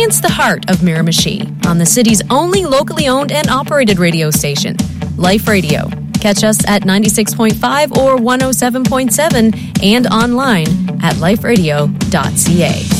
Experience the heart of Miramichi on the city's only locally owned and operated radio station, Life Radio. Catch us at 96.5 or 107.7 and online at liferadio.ca.